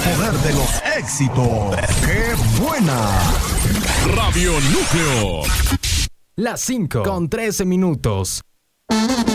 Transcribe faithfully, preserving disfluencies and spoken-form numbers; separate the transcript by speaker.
Speaker 1: poder de los éxitos. ¡Qué buena!
Speaker 2: Radio Núcleo.
Speaker 3: Las cinco con trece minutos.